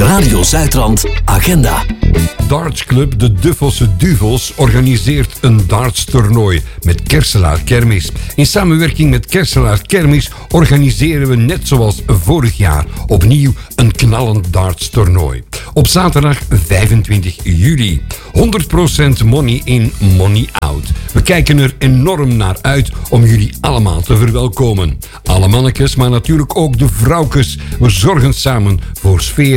Radio Zuidrand Agenda. Dartsclub De Duffelse Duvels organiseert een dartstoernooi met Kerselaar Kermis. In samenwerking met Kerselaar Kermis organiseren we net zoals vorig jaar opnieuw een knallend dartstoernooi. Op zaterdag 25 juli. 100% money in, money out. We kijken er enorm naar uit om jullie allemaal te verwelkomen. Alle mannetjes, maar natuurlijk ook de vrouwkes. We zorgen samen voor sfeer